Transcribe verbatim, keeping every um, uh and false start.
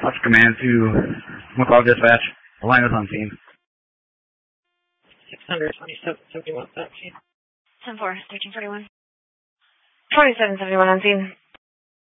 That's command to McCall Dispatch. The line is on scene. six hundred twenty-seven seventy-one thirteen. ten four, thirteen forty-one. twenty-seven seventy-one on scene.